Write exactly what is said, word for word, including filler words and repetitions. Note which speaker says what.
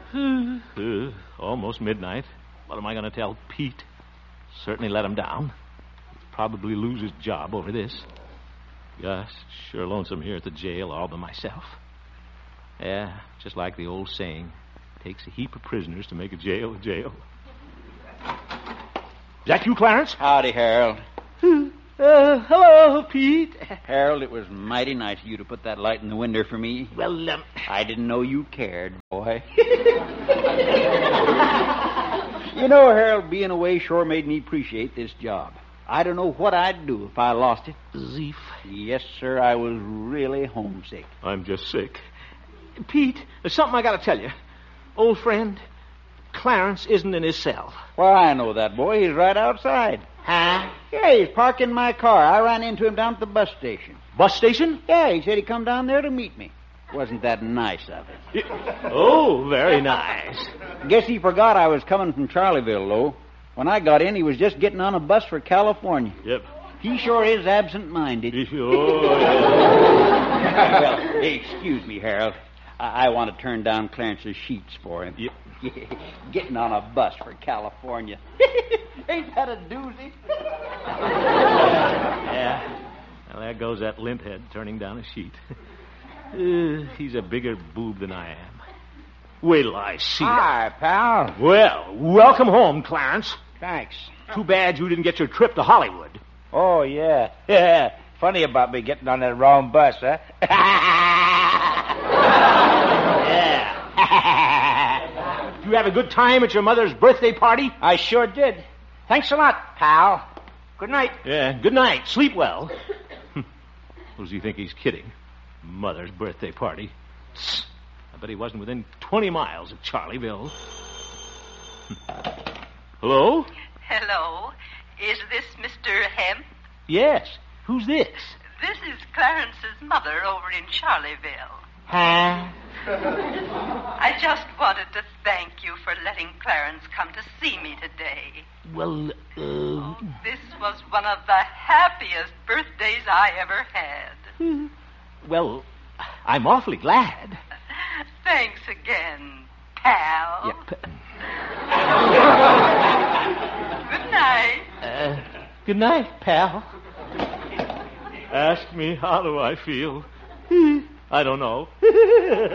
Speaker 1: uh, almost midnight. What am I going to tell Pete? Certainly let him down. He'll probably lose his job over this. Gosh, sure lonesome here at the jail all by myself. Yeah, just like the old saying, takes a heap of prisoners to make a jail a jail. Is that you, Clarence?
Speaker 2: Howdy, Harold.
Speaker 1: Uh, hello, Pete.
Speaker 2: Harold, it was mighty nice of you to put that light in the window for me.
Speaker 1: Well, um...
Speaker 2: I didn't know you cared, boy. You know, Harold, being away sure made me appreciate this job. I don't know what I'd do if I lost it.
Speaker 1: Zeef.
Speaker 2: Yes, sir, I was really homesick.
Speaker 1: I'm just sick. Pete, there's something I got to tell you. Old friend, Clarence isn't in his cell.
Speaker 2: Well, I know that, boy. He's right outside.
Speaker 1: Huh?
Speaker 2: Yeah, he's parked in my car. I ran into him down at the bus station.
Speaker 1: Bus station?
Speaker 2: Yeah, he said he'd come down there to meet me. Wasn't that nice of him?
Speaker 1: Oh, very nice.
Speaker 2: Guess he forgot I was coming from Charleville, though. When I got in, he was just getting on a bus for California.
Speaker 1: Yep.
Speaker 2: He sure is absent-minded.
Speaker 1: Oh,
Speaker 2: yeah. Well, excuse me, Harold. I-, I want to turn down Clarence's sheets for him.
Speaker 1: Yep.
Speaker 2: Getting on a bus for California. Ain't that a doozy?
Speaker 1: Yeah. Well, there goes that limphead turning down a sheet. Uh, he's a bigger boob than I am. Wait till I see him.
Speaker 3: Hi, pal.
Speaker 1: Well, welcome home, Clarence.
Speaker 3: Thanks.
Speaker 1: Too bad you didn't get your trip to Hollywood.
Speaker 3: Oh, yeah. Yeah. Funny about me getting on that wrong bus, huh?
Speaker 1: Yeah. Did you have a good time at your mother's birthday party?
Speaker 3: I sure did. Thanks a lot, pal. Good night.
Speaker 1: Yeah, good night. Sleep well. Does he think he's kidding? Mother's birthday party. I bet he wasn't within twenty miles of Charleville. Hello?
Speaker 4: Hello. Is this Mister Hemp?
Speaker 1: Yes. Who's this?
Speaker 4: This is Clarence's mother over in Charleville.
Speaker 1: Huh?
Speaker 4: I just wanted to thank you for letting Clarence come to see me today.
Speaker 1: Well, uh...
Speaker 4: Oh, this was one of the happiest birthdays I ever had.
Speaker 1: Well, I'm awfully glad.
Speaker 4: Thanks again, pal.
Speaker 1: Yeah, p-
Speaker 4: Good night.
Speaker 1: Uh, good night, pal. Ask me how do I feel. I don't know.